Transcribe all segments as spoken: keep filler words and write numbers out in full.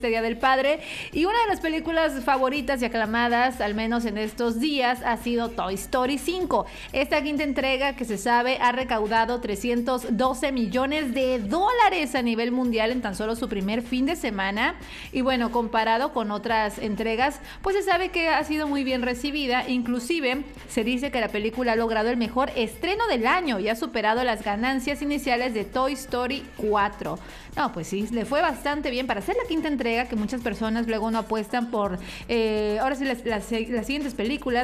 Día del Padre, y una de las películas favoritas y aclamadas, al menos en estos días, ha sido Toy Story cinco. Esta quinta entrega, que se sabe, ha recaudado trescientos doce millones de dólares a nivel mundial en tan solo su primer fin de semana. Y bueno, comparado con otras entregas, pues se sabe que ha sido muy bien recibida. Inclusive, se dice que la película ha logrado el mejor estreno del año y ha superado las ganancias iniciales de Toy Story cuatro. No, pues sí, le fue bastante bien para hacer la quinta entrega, que muchas personas luego no apuestan por, eh, ahora sí, las, las, las siguientes películas.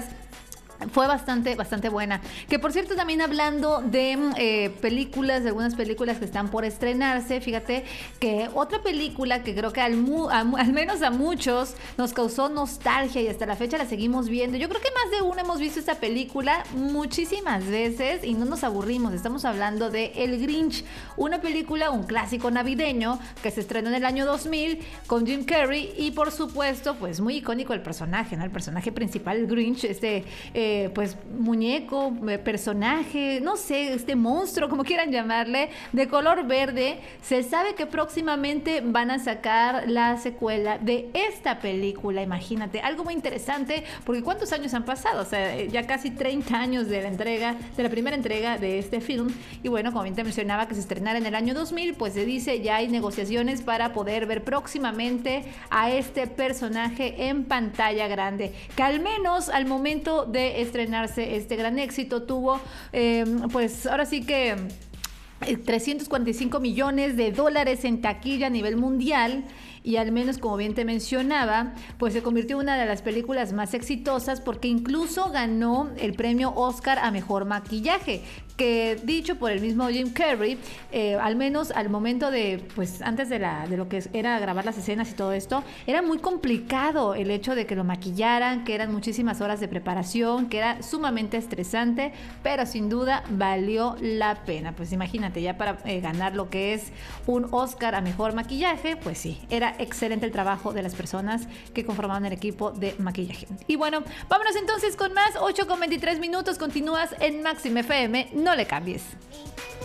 Fue bastante, bastante buena. Que por cierto, también hablando de eh, películas, de algunas películas que están por estrenarse, fíjate que otra película que creo que al, mu a, al menos a muchos nos causó nostalgia y hasta la fecha la seguimos viendo. Yo creo que más de uno hemos visto esta película muchísimas veces y no nos aburrimos. Estamos hablando de El Grinch, una película, un clásico navideño que se estrenó en el año dos mil con Jim Carrey y por supuesto, pues muy icónico el personaje, ¿no? El personaje principal, el Grinch, este... Eh, pues muñeco, personaje, no sé, este monstruo, como quieran llamarle, de color verde. Se sabe que próximamente van a sacar la secuela de esta película. Imagínate, algo muy interesante, porque ¿cuántos años han pasado? O sea, ya casi treinta años de la entrega, de la primera entrega de este film. Y bueno, como bien te mencionaba, que se estrenara en el año dos mil, pues se dice ya hay negociaciones para poder ver próximamente a este personaje en pantalla grande, que al menos al momento de estrenarse este gran éxito tuvo eh, pues ahora sí que trescientos cuarenta y cinco millones de dólares en taquilla a nivel mundial. Y al menos, como bien te mencionaba, pues se convirtió en una de las películas más exitosas porque incluso ganó el premio Oscar a Mejor Maquillaje, que dicho por el mismo Jim Carrey, eh, al menos al momento de, pues antes de, la, de lo que era grabar las escenas y todo esto, era muy complicado el hecho de que lo maquillaran, que eran muchísimas horas de preparación, que era sumamente estresante, pero sin duda valió la pena. Pues imagínate, ya para eh, ganar lo que es un Oscar a Mejor Maquillaje, pues sí, era excelente el trabajo de las personas que conformaban el equipo de maquillaje. Y bueno, vámonos entonces con más. Ocho con veintitrés minutos, continúas en Máxima F M, no le cambies.